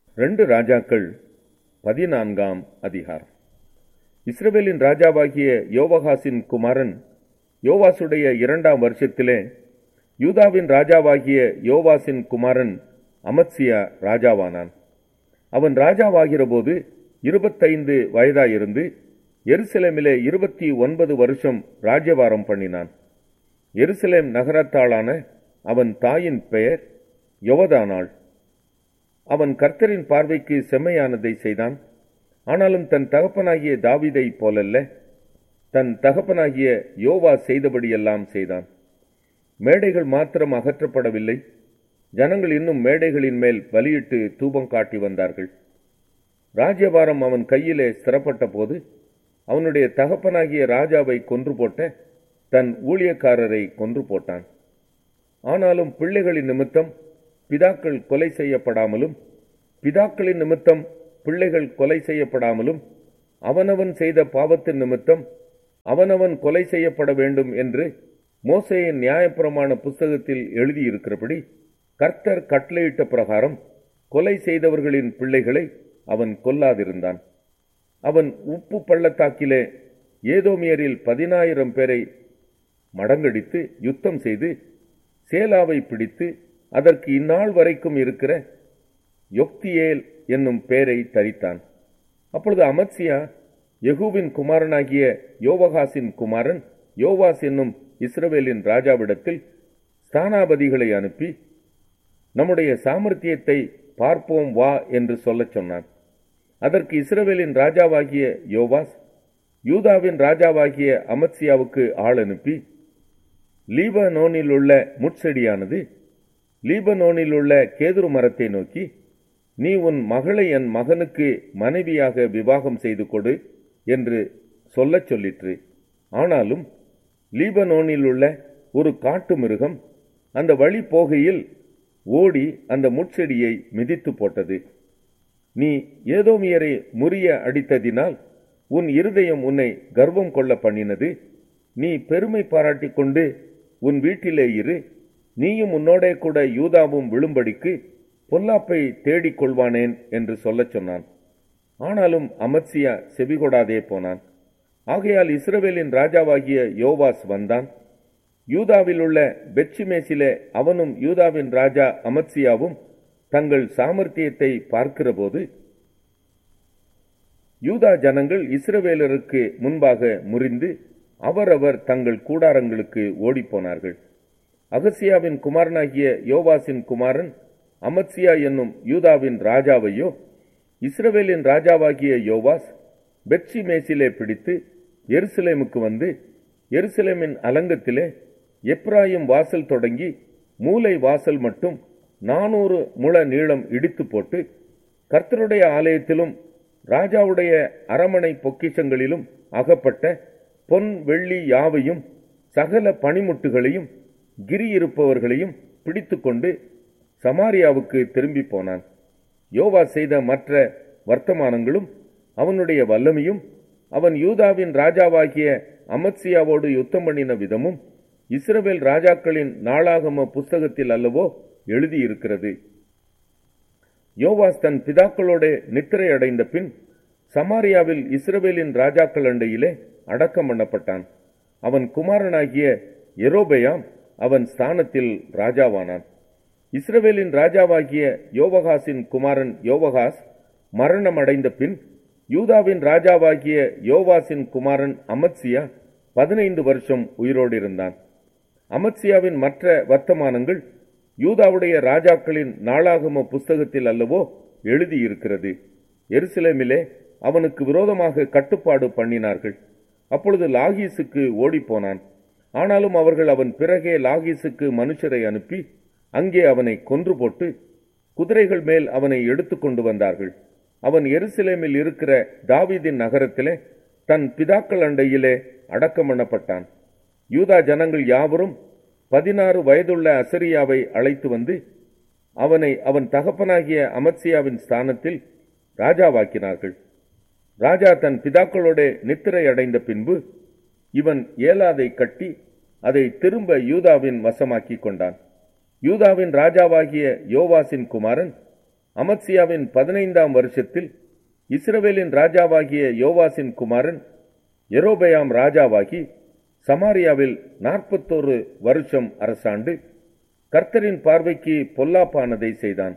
2 ராஜாக்கள் 14ஆம் அதிகாரம். இஸ்ரவேலின் ராஜாவாகிய யோவாகாசின் குமாரன் யோவாசுடைய 2ஆம் வருஷத்திலே யூதாவின் ராஜாவாகிய யோவாசின் குமாரன் அமத்சியா ராஜாவானான். அவன் ராஜாவாகிற போது 25 வயதாயிருந்து எருசலேமிலே 29 வருஷம் ராஜ்யபாரம் பண்ணினான். எருசலேம் நகரத்தாளான அவன் தாயின் பெயர் யொவதானாள். அவன் கர்த்தரின் பார்வைக்கு செம்மையானதை செய்தான். ஆனாலும் தன் தகப்பனாகிய தாவீதை போலல்ல, தன் தகப்பனாகிய யோவா செய்தபடியெல்லாம் செய்தான். மேடைகள் மாத்திரம் அகற்றப்படவில்லை, ஜனங்கள் இன்னும் மேடைகளின் மேல் பலியிட்டு தூபம் காட்டி வந்தார்கள். ராஜ்யபாரம் அவன் கையிலே ஸ்திரப்பட்ட போது அவனுடைய தகப்பனாகிய ராஜாவை கொன்று போட்ட தன் ஊழியக்காரரை கொன்று போட்டான். ஆனாலும் பிள்ளைகளின் நிமித்தம் பிதாக்கள் கொலை செய்யப்படாமலும், பிதாக்களின் நிமித்தம் பிள்ளைகள் கொலை செய்யப்படாமலும், அவனவன் செய்த பாவத்தின் நிமித்தம் அவனவன் கொலை செய்யப்பட வேண்டும் என்று மோசேயின் நியாயப்பிரமாண புஸ்தகத்தில் எழுதியிருக்கிறபடி கர்த்தர் கட்டளையிட்ட பிரகாரம் கொலை செய்தவர்களின் பிள்ளைகளை அவன் கொல்லாதிருந்தான். அவன் உப்பு பள்ளத்தாக்கிலே ஏதோமியரில் 10,000 பேரை மடங்கடித்து யுத்தம் செய்து சேலாவை பிடித்து அதற்கு இந்நாள் வரைக்கும் இருக்கிற யொக்தியேல் என்னும் பெயரை தரித்தான். அப்பொழுது அமத்சியா யெகூவின் குமாரனாகிய யோவாகாசின் குமாரன் யோவாஸ் என்னும் இஸ்ரவேலின் ராஜாவிடத்தில் ஸ்தானாபதிகளை அனுப்பி, நம்முடைய சாமர்த்தியத்தை பார்ப்போம் வா என்று சொல்லச் சொன்னான். அதற்கு இஸ்ரவேலின் ராஜாவாகிய யோவாஸ் யூதாவின் ராஜாவாகிய அமத்சியாவுக்கு ஆள் அனுப்பி, லீபனோனில் உள்ள முட்செடியானது லீபனோனில் உள்ள கேதுரு மரத்தை நோக்கி, நீ உன் மகளை என் மகனுக்கு மனைவியாக விவாகம் செய்து கொடு என்று சொல்லச் சொல்லிற்று. ஆனாலும் லீபனோனில் உள்ள ஒரு காட்டு மிருகம் அந்த வழி போகையில் ஓடி அந்த முட்செடியை மிதித்து போட்டது. நீ ஏதோமியரை முறிய அடித்ததினால் உன் இருதயம் உன்னை கர்வம் கொள்ள பண்ணினது. நீ பெருமை பாராட்டி கொண்டு உன் வீட்டிலே இரு, நீயும் உன்னோடே கூட யூதாவும் விழும்படிக்கு பொல்லாப்பை தேடிக் கொள்வானேன் என்று சொல்லச் சொன்னான். ஆனாலும் அமத்சியா செவிகொடாதே போனான். ஆகையால் இஸ்ரவேலின் ராஜாவாகிய யோவாஸ் வந்தான். யூதாவில் உள்ள பெத்ஷிமேசிலே அவனும் யூதாவின் ராஜா அமத்சியாவும் தங்கள் சாமர்த்தியத்தை பார்க்கிறபோது யூதா ஜனங்கள் இஸ்ரவேலருக்கு முன்பாக முறிந்து அவரவர் தங்கள் கூடாரங்களுக்கு ஓடிப்போனார்கள். அகசியாவின் குமாரனாகிய யோவாசின் குமாரன் அமத்சியா என்னும் யூதாவின் ராஜாவையோ இஸ்ரவேலின் ராஜாவாகிய யோவாஸ் பெத்ஷிமேசிலே பிடித்து எருசலேமுக்கு வந்து எருசலேமின் அலங்கத்திலே எப்ராயிம் வாசல் தொடங்கி மூலை வாசல் மட்டும் 400 முழ நீளம் இடித்து போட்டு கர்த்தருடைய ஆலயத்திலும் ராஜாவுடைய அரமனை பொக்கிஷங்களிலும் அகப்பட்ட பொன் வெள்ளி யாவையும் சகல பணிமுட்டுகளையும் கிரியிருப்பவர்களையும் பிடித்து கொண்டு சமாரியாவுக்கு திரும்பி போனான். யோவாஸ் செய்த மற்ற வர்த்தமானங்களும் அவனுடைய வல்லமையும் அவன் யூதாவின் ராஜாவாகிய அமத்சியாவோடு யுத்தம் பண்ணின விதமும் இஸ்ரவேல் ராஜாக்களின் நாளாகம புஸ்தகத்தில் அல்லவோ எழுதியிருக்கிறது. யோவாஸ் தன் பிதாக்களோட நித்திரை அடைந்த பின் சமாரியாவில் இஸ்ரவேலின் ராஜாக்கள் அண்டையிலே அடக்கம் பண்ணப்பட்டான். அவன் குமாரனாகிய யெரொபெயாம் அவன் ஸ்தானத்தில் ராஜாவானான். இஸ்ரவேலின் ராஜாவாகிய யோவாகாசின் குமாரன் யோவாகாஸ் மரணம் அடைந்த பின் யூதாவின் ராஜாவாகிய யோவாசின் குமாரன் அமத்சியா 15 வருஷம் உயிரோடு இருந்தான். அமத்சியாவின் மற்ற வர்த்தமானங்கள் யூதாவுடைய ராஜாக்களின் நாளாகம புஸ்தகத்தில் அல்லவோ எழுதியிருக்கிறது. எருசலேமிலே அவனுக்கு விரோதமாக கட்டுப்பாடு பண்ணினார்கள். அப்பொழுது லாகீசுக்கு ஓடிப்போனான். ஆனாலும் அவர்கள் அவன் பிறகே லாகீசுக்கு மனுஷரை அனுப்பி அங்கே அவனை கொன்று போட்டு குதிரைகள் மேல் அவனை எடுத்து கொண்டு வந்தார்கள். அவன் எருசலேமில் இருக்கிற தாவீதின் நகரத்திலே தன் பிதாக்கள் அண்டையிலே அடக்கம் பண்ணப்பட்டான். யூதா ஜனங்கள் யாவரும் 16 வயதுள்ள அசரியாவை அழைத்து வந்து அவனை அவன் தகப்பனாகிய அமத்சியாவின் ஸ்தானத்தில் ராஜாவாக்கினார்கள். ராஜா தன் பிதாக்களோட நித்திரை அடைந்த பின்பு இவன் ஏலாதை கட்டி அதை திரும்ப யூதாவின் வசமாக்கி கொண்டான். யூதாவின் ராஜாவாகிய யோவாசின் குமாரன் அமத்சியாவின் 15ஆம் வருஷத்தில் இஸ்ரவேலின் ராஜாவாகிய யோவாசின் குமாரன் யெரொபெயாம் ராஜாவாகி சமாரியாவில் 41 வருஷம் அரசாண்டு கர்த்தரின் பார்வைக்கு பொல்லாப்பானதை செய்தான்.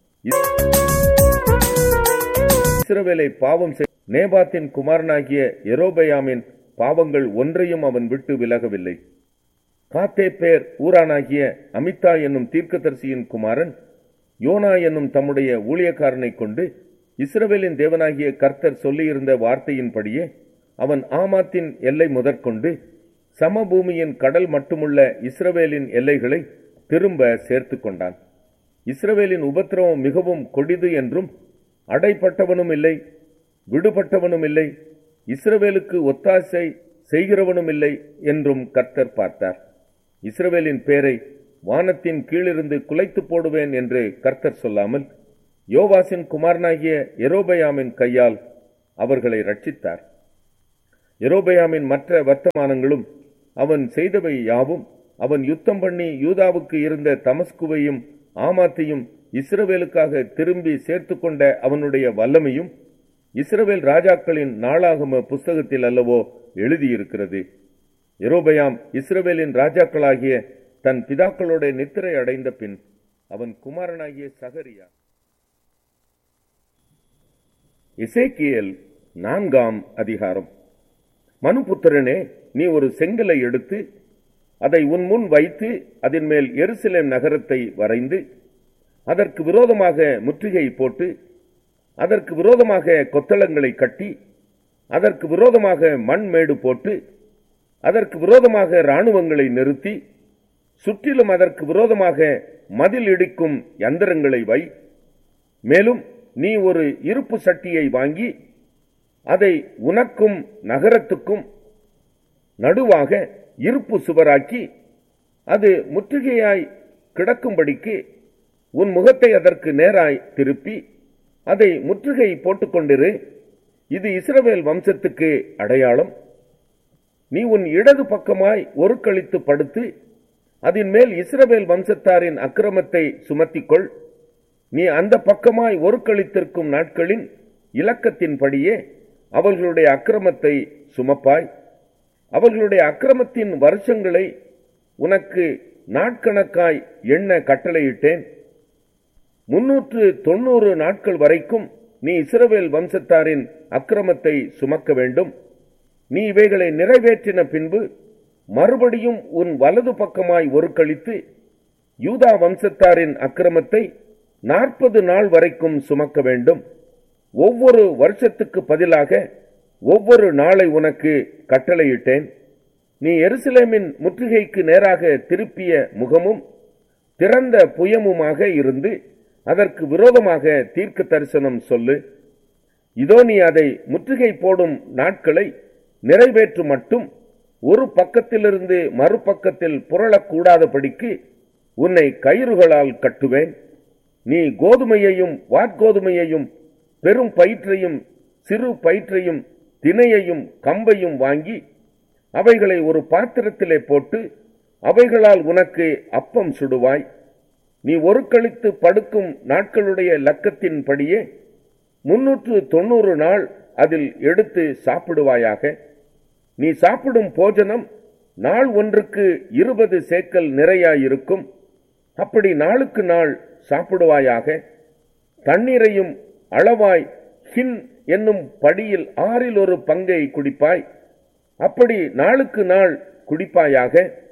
இஸ்ரவேலை பாவம் நேபாத்தின் குமாரனாகிய யெரொபெயாமின் பாவங்கள் ஒன்றையும் அவன் விட்டு விலகவில்லை. காத்தேப்பேர் ஊரானாகிய அமித்தா என்னும் தீர்க்கதரிசியின் குமாரன் யோனா என்னும் தம்முடைய ஊழியக்காரனை கொண்டு இஸ்ரவேலின் தேவனாகிய கர்த்தர் சொல்லியிருந்த வார்த்தையின்படியே அவன் ஆமாத்தின் எல்லை முதற்கொண்டு சமபூமியின் கடல் மட்டுமுள்ள இஸ்ரவேலின் எல்லைகளை திரும்ப சேர்த்து கொண்டான். இஸ்ரவேலின் உபத்திரவம் மிகவும் கொடிது என்றும் அடைப்பட்டவனும் இல்லை, விடுபட்டவனும் இல்லை, இஸ்ரவேலுக்கு ஒத்தாசை செய்கிறவனும் இல்லை என்றும் கர்த்தர் பார்த்தார். இஸ்ரவேலின் பேரை வானத்தின் கீழிருந்து குலைத்து போடுவேன் என்று கர்த்தர் சொல்லாமல் யோவாசின் குமாரனாகிய யெரொபெயாமின் கையால் அவர்களை ரட்சித்தார். யெரொபெயாமின் மற்ற வர்த்தமானங்களும் அவன் செய்தவை யாவும், அவன் யுத்தம் பண்ணி யூதாவுக்கு இருந்த தமஸ்குவையும் ஆமாத்தையும் இஸ்ரவேலுக்காக திரும்பி சேர்த்து கொண்ட அவனுடைய வல்லமையும் இஸ்ரவேல் ராஜாக்களின் நாளாகம புஸ்தகத்தில் அல்லவோ எழுதியிருக்கிறது. யெரொபெயாம் இஸ்ரவேலின் ராஜாக்களாகிய தன் பிதாக்களோட நித்திரை அடைந்த பின் அவன் குமாரனாகிய சகரியா. எசேக்கியேல் 4ஆம் அதிகாரம். மனுபுத்திரனே, நீ ஒரு செங்கலை எடுத்து அதை உன் முன் வைத்து அதன் மேல் எருசலேம் நகரத்தை வரைந்து அதற்கு விரோதமாக முற்றுகை போட்டு அதற்கு விரோதமாக கொத்தளங்களை கட்டி அதற்கு விரோதமாக மண்மேடு போட்டு அதற்கு விரோதமாக இராணுவங்களை நிறுத்தி சுற்றிலும் அதற்கு விரோதமாக மதில் இடிக்கும் யந்திரங்களை வை. மேலும் நீ ஒரு இருப்பு சட்டியை வாங்கி அதை உனக்கும் நகரத்துக்கும் நடுவாக இருப்பு சுவராக்கி அது முற்றுகையாய் கிடக்கும்படிக்கு உன் முகத்தை அதற்கு நேராய் திருப்பி அதை முற்றுகை போட்டுக்கொண்டிரு. இது இஸ்ரவேல் வம்சத்துக்கு அடையாளம். நீ உன் இடது பக்கமாய் ஒரு கழித்து படுத்து அதன் மேல் இஸ்ரவேல் வம்சத்தாரின் அக்கிரமத்தை சுமத்திக்கொள். நீ அந்த பக்கமாய் ஒரு கழித்திருக்கும் நாட்களின் இலக்கத்தின்படியே அவர்களுடைய அக்கிரமத்தை சுமப்பாய். அவர்களுடைய அக்கிரமத்தின் வருஷங்களை உனக்கு நாட்கணக்காய் எண்ண கட்டளையிட்டேன். 390 நாட்கள் வரைக்கும் நீ இஸ்ரவேல் வம்சத்தாரின் அக்கிரமத்தை சுமக்க வேண்டும். நீ இவைகளை நிறைவேற்றின பின்பு மறுபடியும் உன் வலது பக்கமாய் ஒரு கழித்து யூதா வம்சத்தாரின் அக்கிரமத்தை 40 நாள் வரைக்கும் சுமக்க வேண்டும். ஒவ்வொரு வருஷத்துக்கு பதிலாக ஒவ்வொரு நாளை உனக்கு கட்டளையிட்டேன். நீ எருசலேமின் முற்றுகைக்கு நேராக திருப்பிய முகமும் திறந்த புயமுமாக இருந்து அதற்கு விரோதமாக தீர்க்க தரிசனம் சொல்லு. இதோ நீ அதை முற்றுகை போடும் நாட்களை நிறைவேற்று மட்டும் ஒரு பக்கத்திலிருந்து மறுபக்கத்தில் புரளக்கூடாதபடிக்கு உன்னை கயிறுகளால் கட்டுவேன். நீ கோதுமையையும் வாற்கோதுமையையும் பெரும் பயிற்றையும் சிறு பயிற்றையும் தினையையும் கம்பையும் வாங்கி அவைகளை ஒரு பாத்திரத்திலே போட்டு அவைகளால் உனக்கு அப்பம் சுடுவாய். நீ ஒரு கழித்து படுக்கும் நாட்களுடைய லக்கத்தின்படியே 390 நாள் அதில் எடுத்து சாப்பிடுவாயாக. நீ சாப்பிடும் போஜனம் நாள் ஒன்றுக்கு 20 சேக்கல் நிறையாயிருக்கும். அப்படி நாளுக்கு நாள் சாப்பிடுவாயாக. தண்ணீரையும் அளவாய் ஹின் என்னும் படியில் 1/6 பங்கை குடிப்பாய். அப்படி நாளுக்கு நாள் குடிப்பாயாக.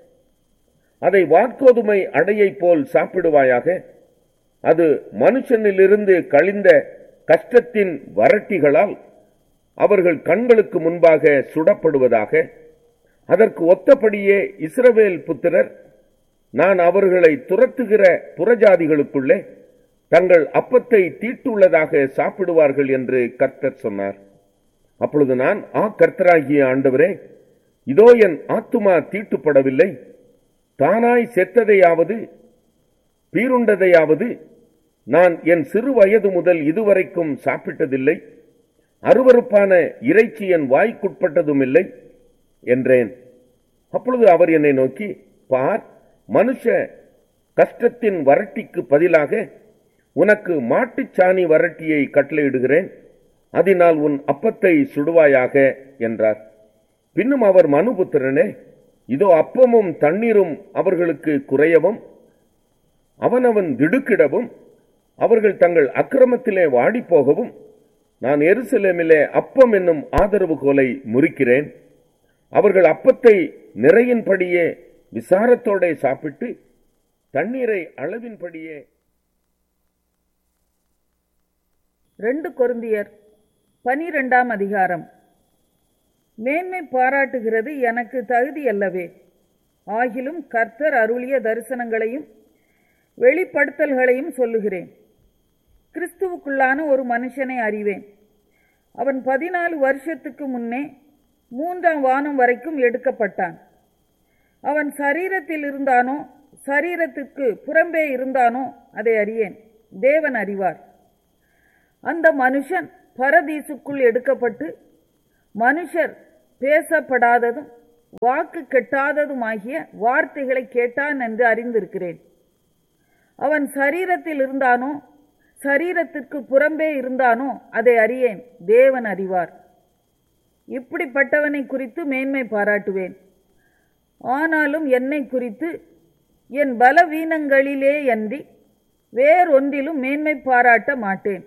அதை வாற்கோதுமை அடையை போல் சாப்பிடுவாயாக. அது மனுஷனிலிருந்து கழிந்த கஷ்டத்தின் வரட்டிகளால் அவர்கள் கண்களுக்கு முன்பாக சுடப்படுவதாக. அதற்கு ஒத்தபடியே இஸ்ரவேல் புத்திரர் நான் அவர்களை துரத்துகிற புறஜாதிகளுக்குள்ளே தங்கள் அப்பத்தை தீட்டுள்ளதாக சாப்பிடுவார்கள் என்று கர்த்தர் சொன்னார். அப்பொழுது நான், கர்த்தராகிய ஆண்டவரே, இதோ என் ஆத்துமா தீட்டுப்படவில்லை. தானாய் செத்ததையாவது பீருண்டதையாவது நான் என் சிறு வயது முதல் இதுவரைக்கும் சாப்பிட்டதில்லை. அருவருப்பான இறைச்சி என் வாய்க்குட்பட்டதும் இல்லை என்றேன். அப்பொழுது அவர் என்னை நோக்கி, பார், மனுஷ கஷ்டத்தின் வரட்டிக்கு பதிலாக உனக்கு மாட்டுச் சாணி வரட்டியை கட்டளையிடுகிறேன், அதனால் உன் அப்பத்தை சுடுவாயாக என்றார். பின்னும் அவர், மனுபுத்திரனே, இதோ அப்பமும் தண்ணீரும் அவர்களுக்கு குறையவும் அவனவன் திடுக்கிடவும் அவர்கள் தங்கள் அக்கிரமத்திலே வாடிப்போகவும் நான் எருசலேமிலே அப்பம் என்னும் ஆதரவு கோலை முறிக்கிறேன். அவர்கள் அப்பத்தை நிறையின்படியே விசாரத்தோட சாப்பிட்டு தண்ணீரை அளவின்படியே. 2 கொரிந்தியர் 12ஆம் அதிகாரம். மேன்மை பாராட்டுகிறது எனக்கு தகுதி அல்லவே. ஆகிலும் கர்த்தர் அருளிய தரிசனங்களையும் வெளிப்படுத்தல்களையும் சொல்லுகிறேன். கிறிஸ்துவுக்குள்ளான ஒரு மனுஷனை அறிவேன். அவன் 14 வருஷத்துக்கு முன்னே 3ஆம் வானம் வரைக்கும் எடுக்கப்பட்டான். அவன் சரீரத்தில் இருந்தானோ சரீரத்திற்கு புறம்பே இருந்தானோ அதை அறியேன், தேவன் அறிவார். அந்த மனுஷன் பரதீசுக்குள் எடுக்கப்பட்டு மனுஷர் பேசப்படாததும் வாக்கு கெட்டாததுமாகிய வார்த்தைகளை கேட்டான் என்று அறிந்திருக்கிறேன். அவன் சரீரத்தில் இருந்தானோ சரீரத்திற்கு புறம்பே இருந்தானோ அதை அறியேன், தேவன் அறிவார். இப்படிப்பட்டவனை குறித்து மேன்மை பாராட்டுவேன். ஆனாலும் என்னை குறித்து என் பலவீனங்களிலேயன்றி வேறொன்றிலும் மேன்மை பாராட்ட மாட்டேன்.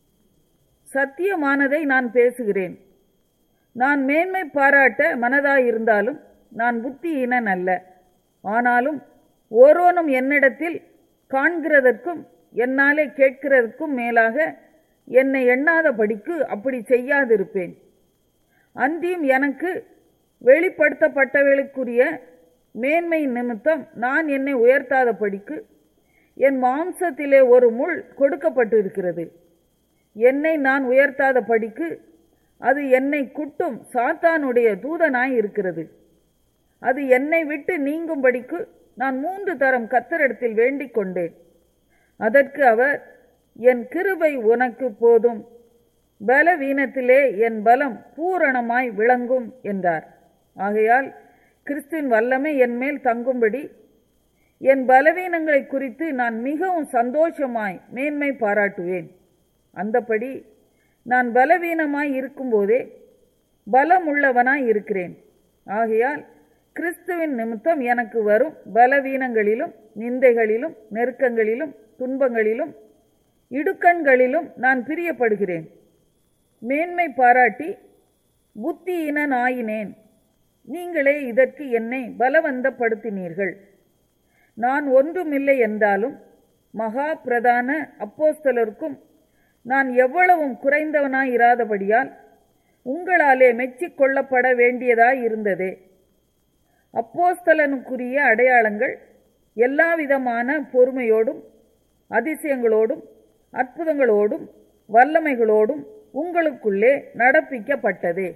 சத்தியமானதை நான் பேசுகிறேன். நான் மேன்மை பாராட்ட மனதாயிருந்தாலும் நான் புத்தியீனன் அல்ல. ஆனாலும் ஓரோனும் என்னிடத்தில் காண்கிறதற்கும் என்னாலே கேட்கிறதற்கும் மேலாக என்னை எண்ணாதபடிக்கு அப்படி செய்யாதிருப்பேன். அன்றியும் எனக்கு வெளிப்படுத்தப்பட்டவர்களுக்குரிய மேன்மை நிமித்தம் நான் என்னை உயர்த்தாதபடிக்கு என் மாம்சத்திலே ஒரு முள் கொடுக்கப்பட்டிருக்கிறது. என்னை நான் உயர்த்தாதபடிக்கு அது என்னை குட்டும் சாத்தானுடைய தூதனாய் இருக்கிறது. அது என்னை விட்டு நீங்கும்படிக்கு நான் 3 தரம் கர்த்தரிடத்தில் வேண்டிக் கொண்டேன். அதற்கு அவர், என் கிருபை உனக்கு போதும், பலவீனத்திலே என் பலம் பூரணமாய் விளங்கும் என்றார். ஆகையால் கிறிஸ்துவின் வல்லமை என் மேல் தங்கும்படி என் பலவீனங்களை குறித்து நான் மிகவும் சந்தோஷமாய் மேன்மை பாராட்டுவேன். அந்தபடி நான் பலவீனமாய் இருக்கும்போதே பலமுள்ளவனாய் இருக்கிறேன். ஆகையால் கிறிஸ்துவின் நிமித்தம் எனக்கு வரும் பலவீனங்களிலும் நிந்தைகளிலும் நெருக்கங்களிலும் துன்பங்களிலும் இடுக்கண்களிலும் நான் பிரியப்படுகிறேன். மேன்மை பாராட்டி புத்தியீனனாயினேன். நீங்களே இதற்கு என்னை பலவந்தப்படுத்தினீர்கள். நான் ஒன்றுமில்லை என்றாலும் மகா பிரதான அப்போஸ்தலருக்கும் நான் எவ்வளவும் குறைந்தவனாயிராதபடியால் உங்களாலே மெச்சிக்கொள்ளப்பட வேண்டியதாய் இருந்ததே. அப்போஸ்தலனுக்குரிய அடையாளங்கள் எல்லாவிதமான பொறுமையோடும் அதிசயங்களோடும் அற்புதங்களோடும் வல்லமைகளோடும் உங்களுக்குள்ளே நடப்பிக்கப்பட்டதே.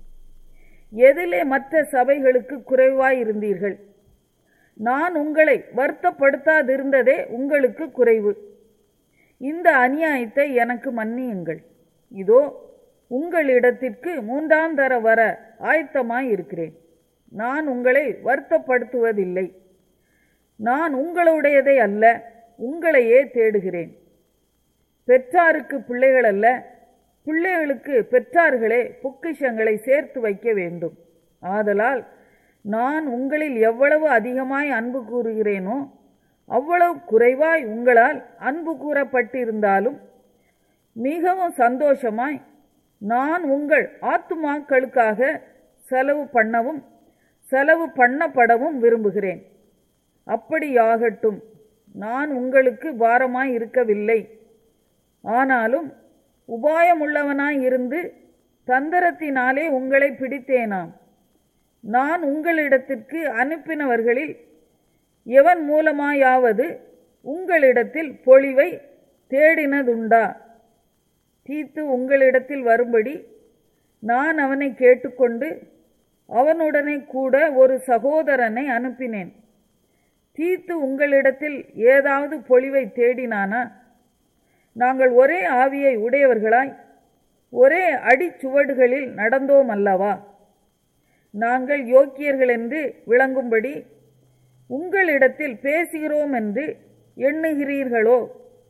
எதிலே மற்ற சபைகளுக்கு குறைவாயிருந்தீர்கள்? நான் உங்களை வருத்தப்படுத்தாதிருந்ததே உங்களுக்கு குறைவு. இந்த அநியாயத்தை எனக்கு மன்னியுங்கள். இதோ உங்களிடத்திற்கு 3ஆம் தர வர ஆயத்தமாயிருக்கிறேன். நான் உங்களை வருத்தப்படுத்துவதில்லை. நான் உங்களுடையதை அல்ல, உங்களையே தேடுகிறேன். பெற்றாருக்கு பிள்ளைகள் அல்ல, பிள்ளைகளுக்கு பெற்றார்களே பொக்கிஷங்களை சேர்த்து வைக்க வேண்டும். ஆதலால் நான் உங்களில் எவ்வளவு அதிகமாய் அன்பு கூறுகிறேனோ அவ்வளவு குறைவாய் உங்களால் அன்பு கூறப்பட்டிருந்தாலும் மிகவும் சந்தோஷமாய் நான் உங்கள் ஆத்துமாக்களுக்காக செலவு பண்ணவும் செலவு பண்ணப்படவும் விரும்புகிறேன். அப்படியாகட்டும். நான் உங்களுக்கு பாரமாய் இருக்கவில்லை. ஆனாலும் உபாயமுள்ளவனாய் இருந்து தந்திரத்தினாலே உங்களை பிடித்தேனாம். நான் உங்களிடத்திற்கு அனுப்பினவர்களில் எவன் மூலமாயாவது உங்களிடத்தில் பொழிவை தேடினதுண்டா? தீத்து உங்களிடத்தில் வரும்படி நான் அவனை கேட்டுக்கொண்டு அவனுடனே கூட ஒரு சகோதரனை அனுப்பினேன். தீத்து உங்களிடத்தில் ஏதாவது பொழிவை தேடினானா? நாங்கள் ஒரே ஆவியை உடையவர்களாய் ஒரே அடிச்சுவடுகளில் நடந்தோம் அல்லவா? நாங்கள் யோக்கியர்கள் என்று விளங்கும்படி உங்களிடத்தில் பேசுகிறோம் என்று எண்ணுகிறீர்களோ?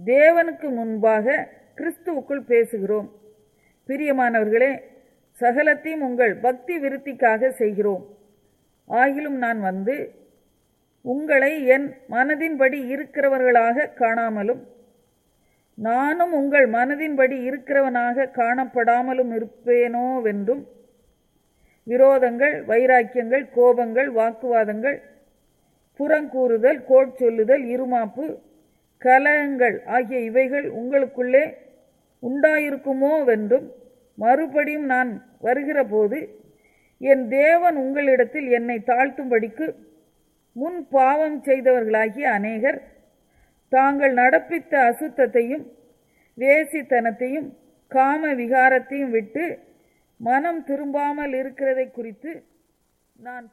தேவனுக்கு முன்பாக கிறிஸ்துவுக்குள் பேசுகிறோம். பிரியமானவர்களே, சகலத்தையும் உங்கள் பக்தி விருத்திக்காக செய்கிறோம். ஆகிலும் நான் வந்து உங்களை என் மனதின்படி இருக்கிறவர்களாக காணாமலும் நானும் உங்கள் மனதின்படி இருக்கிறவனாக காணப்படாமலும் இருப்பேனோவென்றும் விரோதங்கள், வைராக்கியங்கள், கோபங்கள், வாக்குவாதங்கள், புறங்கூறுதல், கோட்சொல்லுதல், இருமாப்பு, கலகங்கள் ஆகிய இவைகள் உங்களுக்குள்ளே உண்டாயிருக்குமோவென்றும் மறுபடியும் நான் வருகிற போது என் தேவன் உங்களிடத்தில் என்னை தாழ்த்தும்படிக்கு முன் பாவம் செய்தவர்களாகிய அநேகர் தாங்கள் நடப்பித்த அசுத்தத்தையும் வேசித்தனத்தையும் காம விகாரத்தையும் விட்டு மனம் திரும்பாமல் இருக்கிறதை குறித்து நான்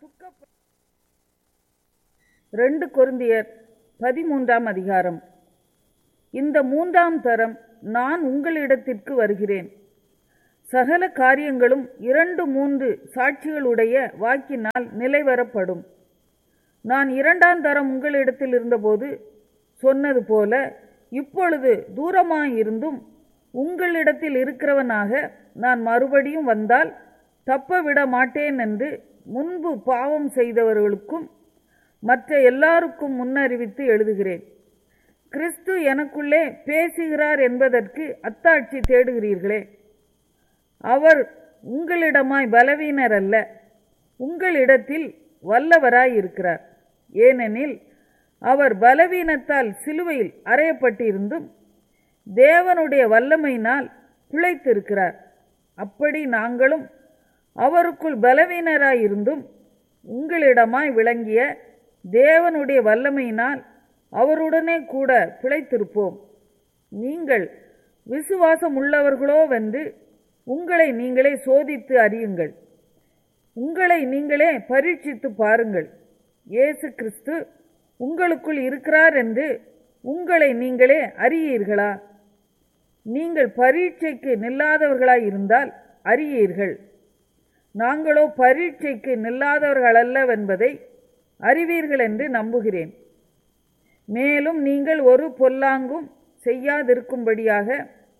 2 கொரிந்தியர் 13 அதிகாரம். இந்த 3ஆம் தரம் நான் உங்களிடத்திற்கு வருகிறேன். சகல காரியங்களும் 2-3 சாட்சிகளுடைய வாக்கினால் நிலைவரப்படும். நான் 2ஆம் தரம் உங்களிடத்தில் இருந்தபோது சொன்னது போல இப்பொழுது தூரமாயிருந்தும் உங்களிடத்தில் இருக்கிறவனாக நான் மறுபடியும் வந்தால் தப்ப விட மாட்டேன் என்று முன்பு பாவம் செய்தவர்களுக்கும் மற்ற எல்லாருக்கும் முன்னறிவித்து எழுதுகிறேன். கிறிஸ்து எனக்குள்ளே பேசுகிறார் என்பதற்கு அத்தாட்சி தேடுகிறீர்களே. அவர் உங்களிடமாய் பலவீனர் அல்ல, உங்களிடத்தில் வல்லவராயிருக்கிறார். ஏனெனில் அவர் பலவீனத்தால் சிலுவையில் அறையப்பட்டிருந்தும் தேவனுடைய வல்லமையினால் பிழைத்திருக்கிறார். அப்படி நாங்களும் அவருக்குள் பலவீனராயிருந்தும் உங்களிடமாய் விளங்கிய தேவனுடைய வல்லமையினால் அவருடனே கூட பிழைத்திருப்போம். நீங்கள் விசுவாசம் உள்ளவர்களோவென்று உங்களை நீங்களே சோதித்து அறியுங்கள். உங்களை நீங்களே பரீட்சித்து பாருங்கள். இயேசு கிறிஸ்து உங்களுக்குள் இருக்கிறார் என்று உங்களை நீங்களே அறியீர்களா? நீங்கள் பரீட்சைக்கு நில்லாதவர்களாய் இருந்தால் அறியீர்கள். நாங்களோ பரீட்சைக்கு நில்லாதவர்களல்லவென்பதை அறிவீர்கள் என்று நம்புகிறேன். மேலும் நீங்கள் ஒரு பொல்லாங்கும் செய்யாதிருக்கும்படியாக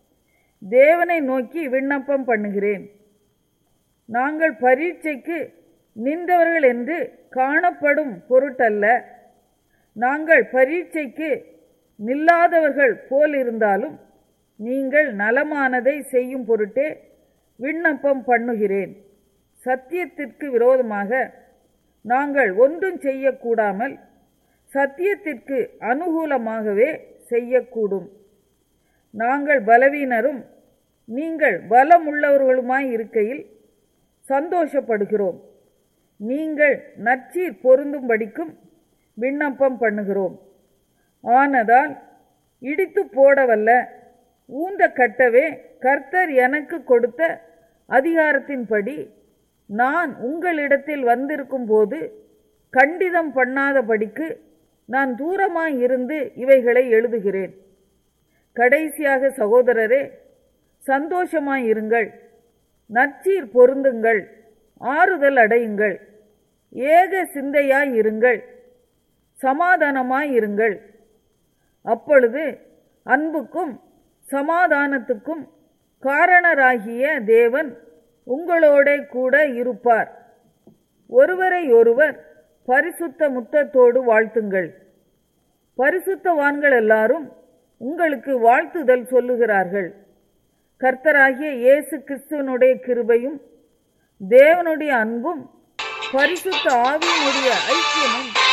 தேவனை நோக்கி விண்ணப்பம் பண்ணுகிறேன். நாங்கள் பரீட்சைக்கு நின்றவர்கள் என்று காணப்படும் பொருட்டல்ல, நாங்கள் பரீட்சைக்கு நில்லாதவர்கள் போலிருந்தாலும் நீங்கள் நலமானதை செய்யும் பொருட்டே விண்ணப்பம் பண்ணுகிறேன். சத்தியத்திற்கு விரோதமாக நாங்கள் ஒன்றும் செய்யக்கூடாமல் சத்தியத்திற்கு அனுகூலமாகவே செய்யக்கூடும். நாங்கள் பலவீனரும் நீங்கள் பலமுள்ளவர்களுமாய் இருக்கையில் சந்தோஷப்படுகிறோம். நீங்கள் நற்சீர் பொருந்தும்படிக்கும் விண்ணப்பம் பண்ணுகிறோம். ஆனதால் இடித்து போடவல்ல, ஊந்த கட்டவே கர்த்தர் எனக்கு கொடுத்த அதிகாரத்தின்படி நான் உங்களிடத்தில் வந்திருக்கும் போது கண்டிதம் பண்ணாதபடிக்கு நான் தூரமாய் இருந்து இவைகளை எழுதுகிறேன். கடைசியாக சகோதரரே, சந்தோஷமாயிருங்கள், நற்சீர் பொருந்துங்கள், ஆறுதல் அடையுங்கள், ஏக சிந்தையாயிருங்கள், சமாதானமாயிருங்கள். அப்பொழுது அன்புக்கும் சமாதானத்துக்கும் காரணராகிய தேவன் உங்களோட கூட இருப்பார். ஒருவரை ஒருவர் பரிசுத்த முத்தத்தோடு வாழ்த்துங்கள். பரிசுத்தவான்கள் எல்லாரும் உங்களுக்கு வாழ்த்துதல் சொல்லுகிறார்கள். கர்த்தராகிய இயேசு கிறிஸ்துவனுடைய கிருபையும் தேவனுடைய அன்பும் பரிசுத்த ஆவியினுடைய ஐக்கியமும்